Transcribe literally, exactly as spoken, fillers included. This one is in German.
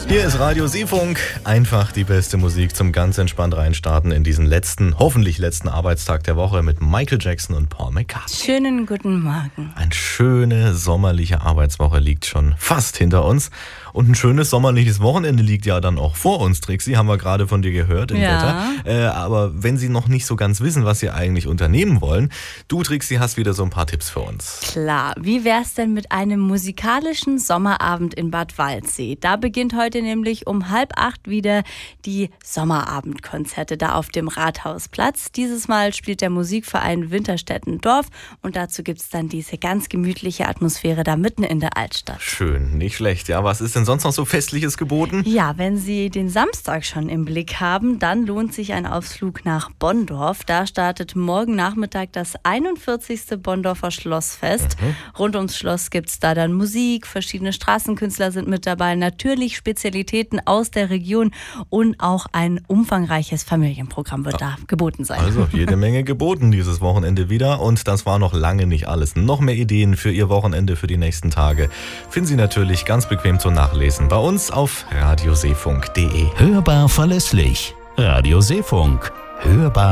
Hier ist Radio Seefunk. Einfach die beste Musik zum ganz entspannt reinstarten in diesen letzten, hoffentlich letzten Arbeitstag der Woche mit Michael Jackson und Paul McCartney. Schönen guten Morgen. Eine schöne sommerliche Arbeitswoche liegt schon fast hinter uns. Und ein schönes sommerliches Wochenende liegt ja dann auch vor uns, Trixi, haben wir gerade von dir gehört im Ja. Wetter. Äh, aber wenn Sie noch nicht so ganz wissen, was Sie eigentlich unternehmen wollen, du, Trixi, hast wieder so ein paar Tipps für uns. Klar, wie wär's denn mit einem musikalischen Sommerabend in Bad Waldsee? Da beginnt heute nämlich um halb acht wieder die Sommerabendkonzerte da auf dem Rathausplatz. Dieses Mal spielt der Musikverein Winterstetten Dorf und dazu gibt's dann diese ganz gemütliche Atmosphäre da mitten in der Altstadt. Schön, nicht schlecht. Ja, was ist denn sonst noch so Festliches geboten? Ja, wenn Sie den Samstag schon im Blick haben, dann lohnt sich ein Ausflug nach Bonndorf. Da startet morgen Nachmittag das einundvierzigste Bonndorfer Schlossfest. Mhm. Rund ums Schloss gibt's da dann Musik, verschiedene Straßenkünstler sind mit dabei, natürlich Spezialitäten aus der Region und auch ein umfangreiches Familienprogramm wird da geboten sein. Also jede Menge geboten dieses Wochenende wieder und das war noch lange nicht alles. Noch mehr Ideen für Ihr Wochenende für die nächsten Tage finden Sie natürlich ganz bequem zum Nachlesen bei uns auf radioseefunk punkt de. Hörbar verlässlich. Radio Seefunk. Hörbar